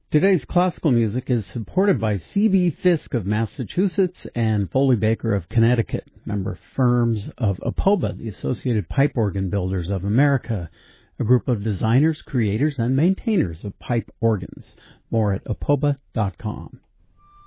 Today's classical music is supported by C.B. Fisk of Massachusetts and Foley Baker of Connecticut, member firms of APOBA, the Associated Pipe Organ Builders of America, a group of designers, creators, and maintainers of pipe organs. More at apoba.com.